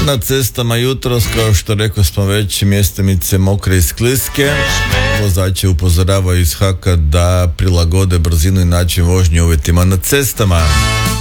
Na cestama jutros, kao što rekao smo već, mjestimice mokre i skliske. Vozači upozoravaju iz HAK-a da prilagode brzinu i način vožnje uvjetima na cestama.